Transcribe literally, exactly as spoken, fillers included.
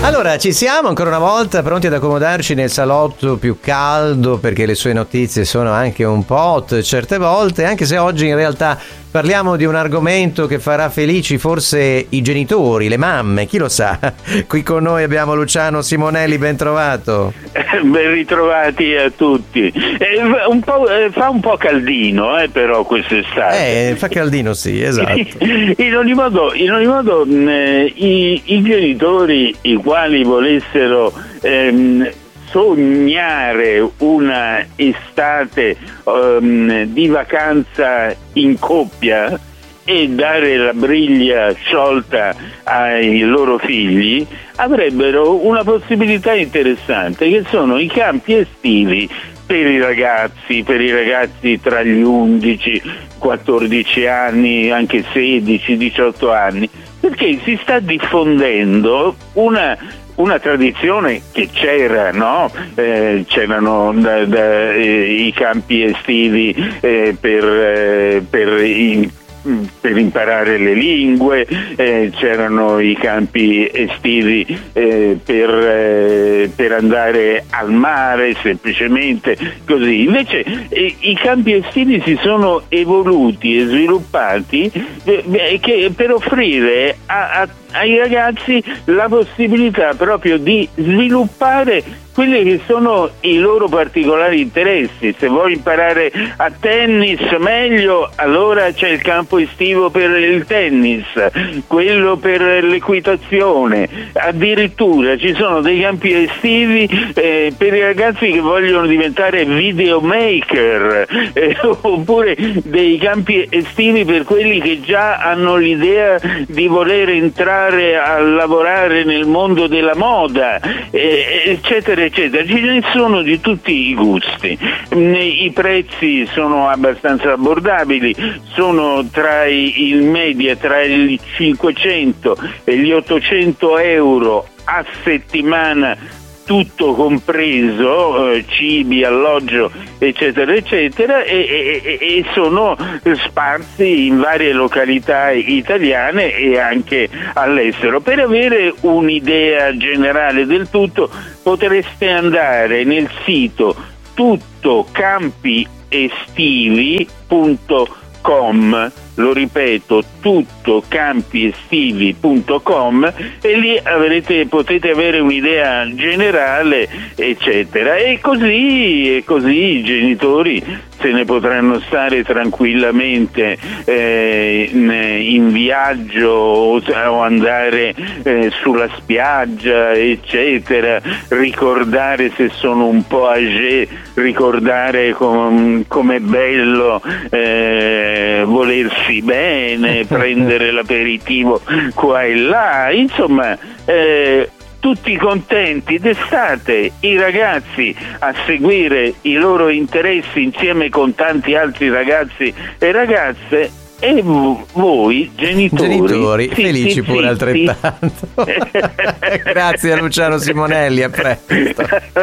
Allora, ci siamo ancora una volta pronti ad accomodarci nel salotto più caldo, perché le sue notizie sono anche un po' hot certe volte, anche se oggi in realtà parliamo di un argomento che farà felici forse i genitori, le mamme, chi lo sa. Qui con noi abbiamo Luciano Simonelli, ben trovato. Ben ritrovati a tutti. Eh, un po', eh, fa un po' caldino, eh, però quest'estate. Eh, fa caldino, sì, esatto. In ogni modo, in ogni modo mh, i, i genitori, i quali volessero ehm, sognare una estate um, di vacanza in coppia e dare la briglia sciolta ai loro figli, avrebbero una possibilità interessante, che sono i campi estivi per i ragazzi, per i ragazzi tra gli undici, quattordici anni, anche sedici, diciotto anni, perché si sta diffondendo una una tradizione che c'era, no? Eh, c'erano da, da, eh, i campi estivi eh, per, eh, per i per imparare le lingue, eh, c'erano i campi estivi eh, per, eh, per andare al mare, semplicemente così. Invece eh, i campi estivi si sono evoluti e sviluppati eh, che, per offrire a, a, ai ragazzi la possibilità proprio di sviluppare quelli che sono i loro particolari interessi. Se vuoi imparare a tennis meglio, allora c'è il campo estivo per il tennis, quello per l'equitazione, addirittura ci sono dei campi estivi eh, per i ragazzi che vogliono diventare videomaker, eh, oppure dei campi estivi per quelli che già hanno l'idea di voler entrare a lavorare nel mondo della moda, eh, eccetera eccetera. Ce ne sono di tutti i gusti. I prezzi sono abbastanza abbordabili, sono tra i, il media tra i cinquecento e gli ottocento euro a settimana, tutto compreso, eh, cibi, alloggio, eccetera eccetera, e, e, e sono sparsi in varie località italiane e anche all'estero. Per avere un'idea generale del tutto potreste andare nel sito tuttocampiestivi punto com, lo ripeto, tuttocampiestivi punto com, e lì avrete, potete avere un'idea generale, eccetera. E così, e così i genitori se ne potranno stare tranquillamente eh, in, in viaggio o, o andare eh, sulla spiaggia, eccetera, ricordare, se sono un po' âgé, ricordare com, com'è bello eh, volersi bene, prendere l'aperitivo qua e là, insomma eh, tutti contenti d'estate, i ragazzi a seguire i loro interessi insieme con tanti altri ragazzi e ragazze, e voi genitori, genitori sì, felici sì, pure sì, altrettanto. sì. Grazie a Luciano Simonelli, a presto.